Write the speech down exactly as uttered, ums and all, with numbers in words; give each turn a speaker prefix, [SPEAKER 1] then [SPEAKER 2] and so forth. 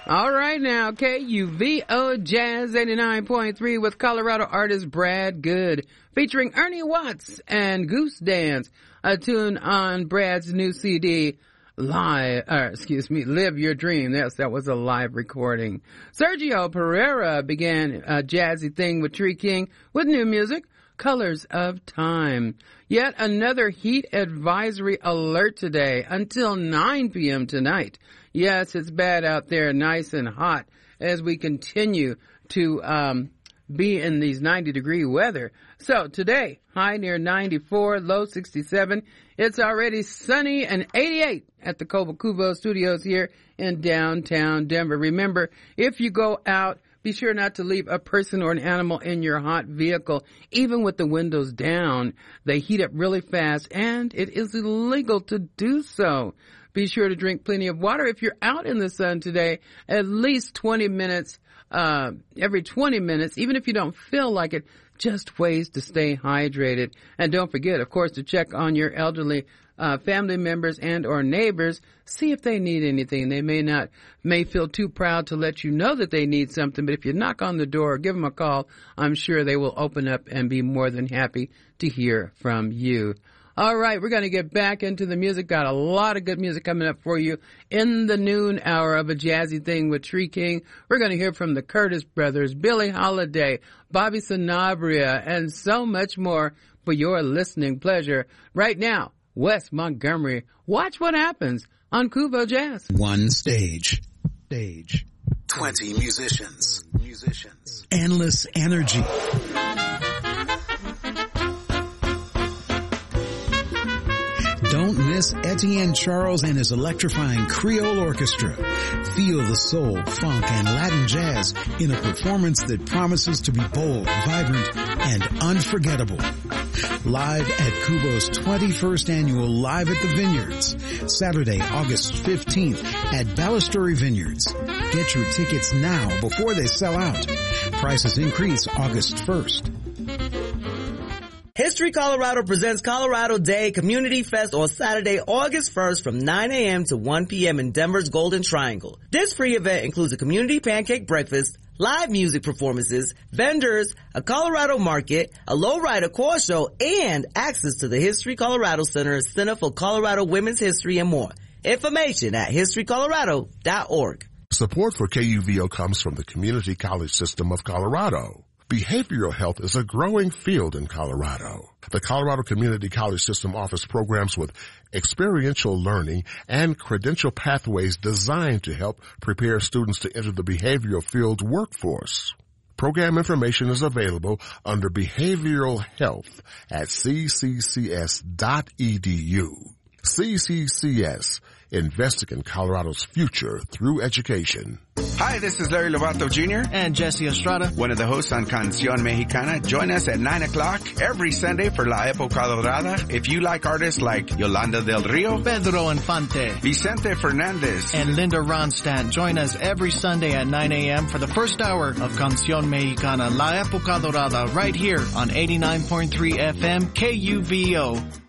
[SPEAKER 1] All right now, K U V O Jazz eighty-nine point three with Colorado artist Brad Good, featuring Ernie Watts and Goose Dance, a tune on Brad's new C D, Live, uh, excuse me, Live Your Dream. Yes, that was a live recording. Sergio Pereira began a jazzy thing with Tree King with new music, Colors of Time. Yet another heat advisory alert today until nine p.m. tonight. Yes, it's bad out there, nice and hot, as we continue to um be in these ninety degree weather. So today, high near ninety-four, low sixty-seven. It's already sunny and eighty-eight at the Cobo Cubo studios here in downtown Denver. Remember, if you go out, be sure not to leave a person or an animal in your hot vehicle. Even with the windows down, they heat up really fast, and it is illegal to do so. Be sure to drink plenty of water. If you're out in the sun today, at least twenty minutes, uh, every twenty minutes, even if you don't feel like it, just ways to stay hydrated. And don't forget, of course, to check on your elderly uh, family members and or neighbors. See if they need anything. They may not, may feel too proud to let you know that they need something, but if you knock on the door, give them a call, I'm sure they will open up and be more than happy to hear from you. All right, we're going to get back into the music. Got a lot of good music coming up for you in the noon hour of A Jazzy Thing with Tree King. We're going to hear from the Curtis Brothers, Billie Holiday, Bobby Sanabria, and so much more for your listening pleasure. Right now, Wes Montgomery. Watch what happens on Cubo Jazz.
[SPEAKER 2] One stage. Stage.
[SPEAKER 3] Twenty musicians. Musicians.
[SPEAKER 2] Endless energy. Don't miss Etienne Charles and his electrifying Creole Orchestra. Feel the soul, funk, and Latin jazz in a performance that promises to be bold, vibrant, and unforgettable. Live at Cubo's twenty-first annual Live at the Vineyards, Saturday, August fifteenth at Balustrade Vineyards. Get your tickets now before they sell out. Prices increase August first.
[SPEAKER 4] History Colorado presents Colorado Day Community Fest on Saturday, August first from nine a.m. to one p.m. in Denver's Golden Triangle. This free event includes a community pancake breakfast, live music performances, vendors, a Colorado market, a lowrider car show, and access to the History Colorado Center, Center for Colorado Women's History, and more. Information at history colorado dot org.
[SPEAKER 5] Support for K U V O comes from the Community College System of Colorado. Behavioral health is a growing field in Colorado. The Colorado Community College System offers programs with experiential learning and credential pathways designed to help prepare students to enter the behavioral field workforce. Program information is available under Behavioral Health at c c c s dot e d u. C C C S, investing in Colorado's future through education.
[SPEAKER 6] Hi, this is Larry Lovato Junior
[SPEAKER 7] And Jesse Estrada,
[SPEAKER 6] one of the hosts on Canción Mexicana. Join us at nine o'clock every Sunday for La Época Dorada. If you like artists like Yolanda del Rio,
[SPEAKER 7] Pedro Infante,
[SPEAKER 6] Vicente Fernandez,
[SPEAKER 7] and Linda Ronstadt, join us every Sunday at nine a.m. for the first hour of Canción Mexicana, La Época Dorada, right here on eighty-nine point three F M K U V O.